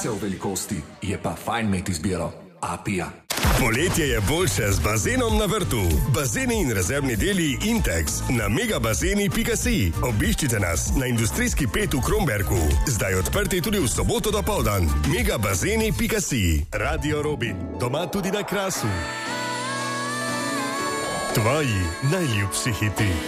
se v velikosti, je pa fajn imeti izbiro. Apija. Poletje je boljše z bazenom na vrtu. Bazeni in rezervni deli Intex na megabazeni.si. Obiščite nas na industrijski 5 v Kromberku. Zdaj odprti tudi v soboto dopoldan. megabazeni.si. Radio Robin, doma tudi na Krasu. Tvoji najljubši hiti.